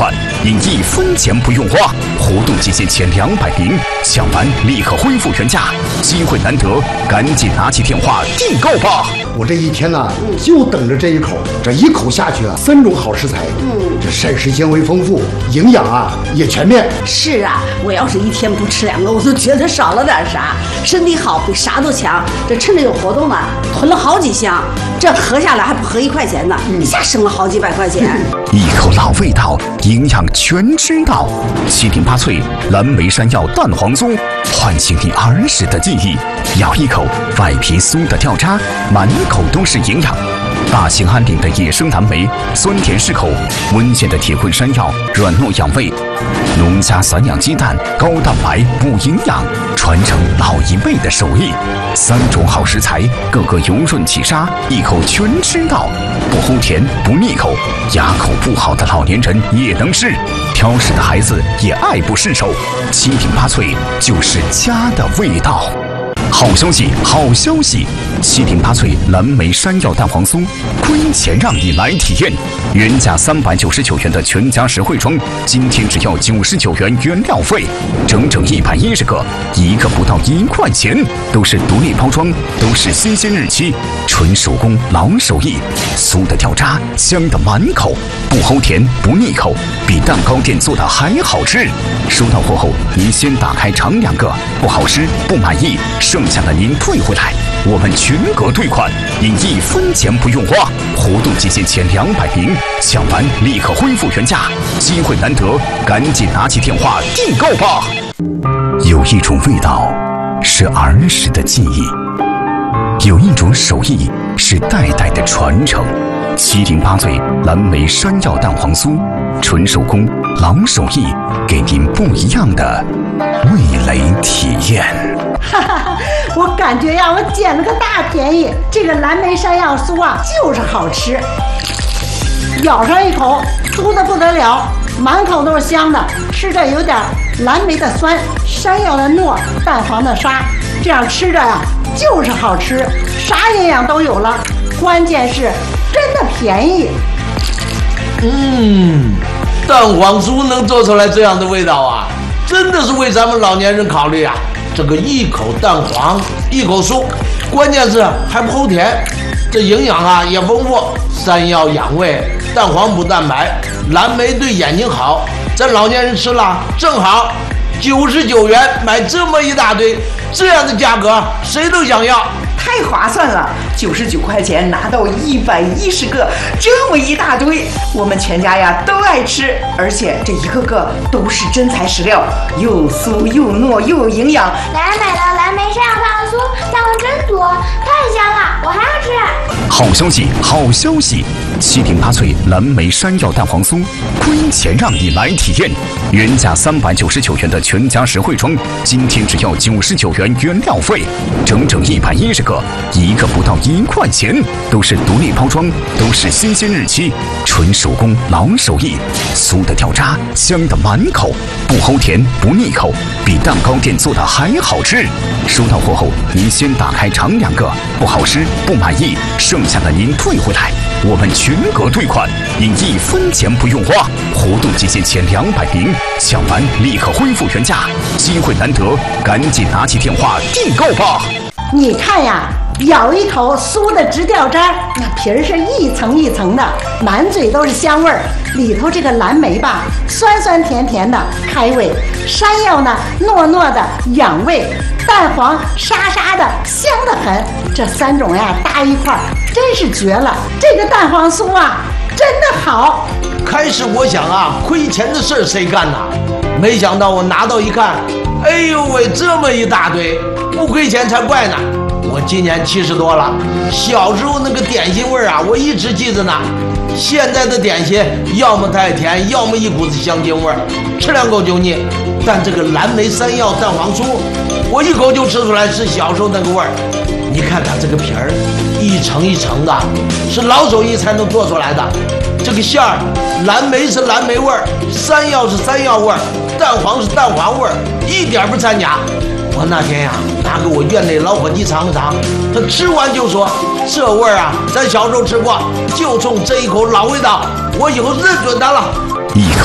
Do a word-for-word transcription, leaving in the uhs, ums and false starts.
款，您一分钱不用花。活动期限前两百名，抢完立刻恢复原价，机会难得，赶紧拿起电话订购吧！ 我这一天呢、啊，就等着这一口，这一口下去啊，三种好食材，嗯，这膳食纤维丰富，营养啊也全面。 是啊，我要是一天不吃两个，我都觉得少了点啥。身体好比啥都强，这趁着有活动呢，囤了好几箱，这合下来还不合一块钱呢，一下省了好几百块钱。 一口老味道，营养全知道。七零八脆蓝莓山药蛋黄酥，唤醒你儿时的记忆。咬一口，外皮酥的掉渣，满口都是营养。大兴安岭的野生蓝莓，酸甜适口；温县的铁棍山药，软糯养胃；农家散养鸡蛋，高蛋白补营养，传承老一辈的手艺。三种好食材，个个油润起沙，一口全吃到，不齁甜不腻口，牙口不好的老年人也能吃，挑食的孩子也爱不释手。七零八脆就是家的味道。好消息，好消息！七零八脆蓝莓山药蛋黄酥，亏钱让你来体验。原价三百九十九元的全家实惠装，今天只要九十九元原料费，整整一百一十个，一个不到一块钱，都是独立包装，都是新鲜日期，纯手工老手艺，酥的掉渣，香的满口，不齁甜不腻口，比蛋糕店做的还好吃。收到货后，您先打开尝两个，不好吃不满意，剩下的您退回来，我们全额退款，您一分钱不用花。活动期限前两百名，抢完立刻恢复原价，机会难得，赶紧拿起电话订购吧。有一种味道是儿时的记忆，有一种手艺是代代的传承。七零八脆蓝莓山药蛋黄酥，纯手工老手艺，给您不一样的味蕾体验。 哈哈，我感觉呀，我捡了个大便宜。这个蓝莓山药酥啊，就是好吃，咬上一口，酥的不得了，满口都是香的，吃着有点蓝莓的酸，山药的糯，蛋黄的沙，这样吃着呀，就是好吃，啥营养都有了，关键是真的便宜。 嗯，蛋黄酥能做出来这样的味道啊，真的是为咱们老年人考虑啊。这个一口蛋黄一口酥，关键是还不齁甜，这营养啊也丰富，山药养胃，蛋黄补蛋白，蓝莓对眼睛好，咱老年人吃了正好。九十九元买这么一大堆，这样的价格谁都想要， 太划算了！九十九块钱拿到一百一十个，这么一大堆，我们全家呀都爱吃，而且这一个个都是真材实料，又酥又糯又有营养。 来买了蓝莓山药蛋黄酥，蛋黄真多，太香了，我还要吃。 好消息，好消息！七零八脆蓝莓山药蛋黄酥，亏钱让你来体验。原价三百九十九元的全家实惠装，今天只要九十九元原料费，整整一百一十个，一个不到一块钱，都是独立包装，都是新鲜日期，纯手工老手艺，酥的掉渣，香的满口，不齁甜不腻口，比蛋糕店做的还好吃。收到货后，您先打开尝两个，不好吃不满意，剩下的您退回来，我们全额退款，您一分钱不用花。活动期限前两百名，抢完立刻恢复原价，机会难得，赶紧拿起电话订购吧。 你看呀，咬一口酥的直掉渣，那皮儿是一层一层的，满嘴都是香味儿。里头这个蓝莓吧，酸酸甜甜的开胃；山药呢，糯糯的养胃；蛋黄沙沙的香得很。这三种呀搭一块儿，真是绝了！这个蛋黄酥啊，真的好。 开始我想啊，亏钱的事儿谁干呐？没想到我拿到一看，哎呦喂，这么一大堆，不亏钱才怪呢！我今年七十多了，小时候那个点心味儿啊，我一直记着呢。现在的点心要么太甜，要么一股子香精味儿，吃两口就腻。但这个蓝莓山药蛋黄酥，我一口就吃出来是小时候那个味儿。你看它这个皮儿，一层一层的，是老手艺才能做出来的。这个馅儿，蓝莓是蓝莓味儿，山药是山药味儿，蛋黄是蛋黄味儿，一点不掺假。我那天呀，拿给我院内老伙计尝一尝，他吃完就说：“这味儿啊，咱小时候吃过，就冲这一口老味道，我以后认准它了。” 一口